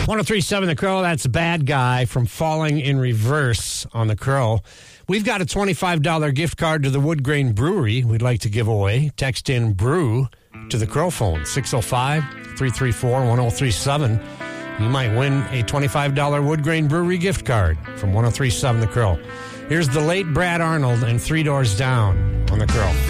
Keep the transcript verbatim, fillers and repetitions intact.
one oh three point seven The Crow, that's Bad Guy from Falling in Reverse on The Crow. We've got a twenty-five dollars gift card to the Wood Grain Brewery we'd like to give away. Text in brew to the Crow phone, six oh five, three three four, one oh three seven. You might win a twenty-five dollars Wood Grain Brewery gift card from one oh three point seven The Crow. Here's the late Brad Arnold and Three Doors Down on The Crow.